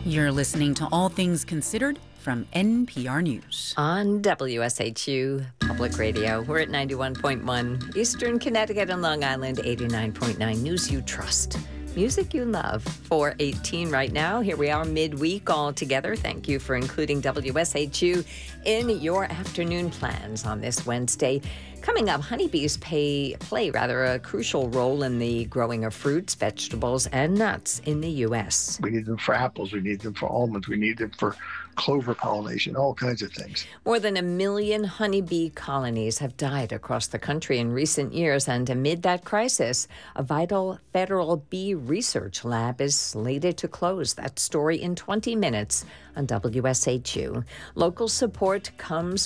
You're listening to All Things Considered from NPR News. On WSHU Public Radio, we're at 91.1 Eastern Connecticut and Long Island, 89.9 News You Trust. Music you love. 4:18 right now. Here we are midweek all together. Thank you for including WSHU in your afternoon plans on this Wednesday. Coming up, honeybees play a crucial role in the growing of fruits, vegetables, and nuts in the U.S. We need them for apples. We need them for almonds. We need them for clover pollination, all kinds of things. More than 1 million honeybee colonies have died across the country in recent years, and amid that crisis, a vital federal bee research lab is slated to close. That story in 20 minutes on WSHU. Local support comes